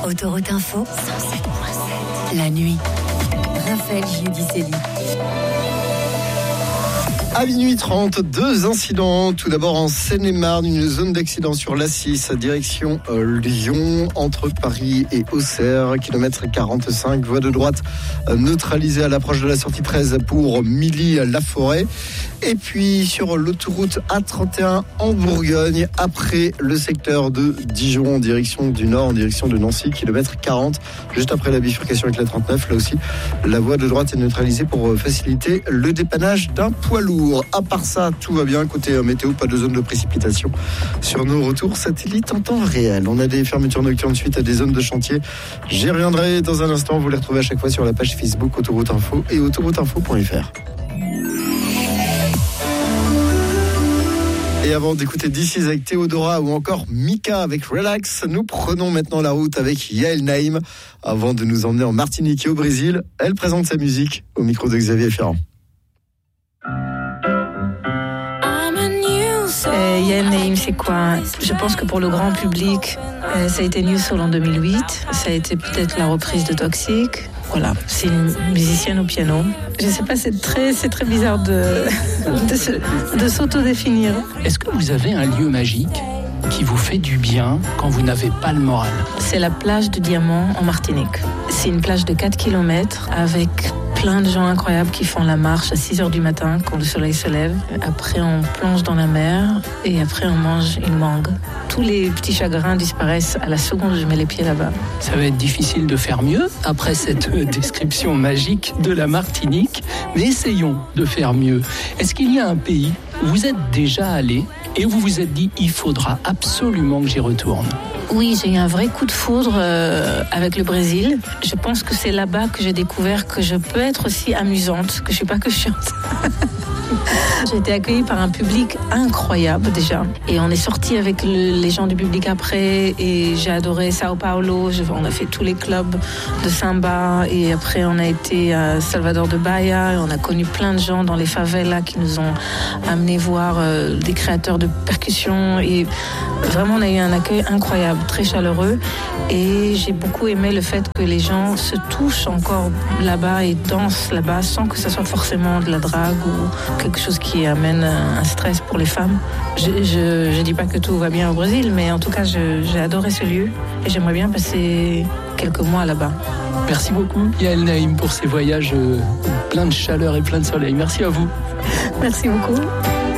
Autoroute Info, 107.7. La nuit. Raphaël Giudicelli. À minuit 30, 2 incidents. Tout d'abord en Seine-et-Marne, une zone d'accident sur l'A6, direction Lyon, entre Paris et Auxerre, kilomètre 45, voie de droite neutralisée à l'approche de la sortie 13 pour Milly-la-Forêt. Et puis sur l'autoroute A31 en Bourgogne, après le secteur de Dijon, en direction du nord, en direction de Nancy, kilomètre 40, juste après la bifurcation avec la 39. Là aussi, la voie de droite est neutralisée pour faciliter le dépannage d'un poids lourd. À part ça, tout va bien. Côté météo, pas de zone de précipitation sur nos retours satellites en temps réel. On a des fermetures nocturnes suite à des zones de chantier. J'y reviendrai dans un instant. Vous les retrouvez à chaque fois sur la page Facebook Autoroute Info et autorouteinfo.fr. Et avant d'écouter This Is avec Théodora ou encore Mika avec Relax, nous prenons maintenant la route avec Yael Naïm avant de nous emmener en Martinique et au Brésil. Elle présente sa musique au micro de Xavier Ferrand. Yael Naïm, c'est quoi? Je pense que pour le grand public, ça a été New Soul en 2008. Ça a été peut-être la reprise de Toxic. Voilà, c'est une musicienne au piano. Je sais pas, c'est très bizarre de s'autodéfinir. Est-ce que vous avez un lieu magique qui vous fait du bien quand vous n'avez pas le moral? C'est la plage de Diamant en Martinique. C'est une plage de 4 km avec plein de gens incroyables qui font la marche à 6h du matin quand le soleil se lève. Après, on plonge dans la mer et après, on mange une mangue. Tous les petits chagrins disparaissent à la seconde où je mets les pieds là-bas. Ça va être difficile de faire mieux après cette description magique de la Martinique, mais essayons de faire mieux. Est-ce qu'il y a un pays où vous êtes déjà allé et où vous vous êtes dit « il faudra absolument que j'y retourne » ? Oui, j'ai eu un vrai coup de foudre avec le Brésil. Je pense que c'est là-bas que j'ai découvert que je peux être aussi amusante, que je suis pas que chiante. J'ai été accueillie par un public incroyable déjà. Et on est sortis avec les gens du public après. Et j'ai adoré Sao Paulo. On a fait tous les clubs de samba. Et après, on a été à Salvador de Bahia. Et on a connu plein de gens dans les favelas qui nous ont amenés voir des créateurs de percussions. Et vraiment, on a eu un accueil incroyable, très chaleureux. Et j'ai beaucoup aimé le fait que les gens se touchent encore là-bas et dansent là-bas sans que ce soit forcément de la drague ou quelque chose qui amène un stress pour les femmes. Je dis pas que tout va bien au Brésil, mais en tout cas, j'ai adoré ce lieu et j'aimerais bien passer quelques mois là-bas. Merci beaucoup, Yael Naïm, pour ces voyages pleins de chaleur et plein de soleil. Merci à vous. Merci beaucoup.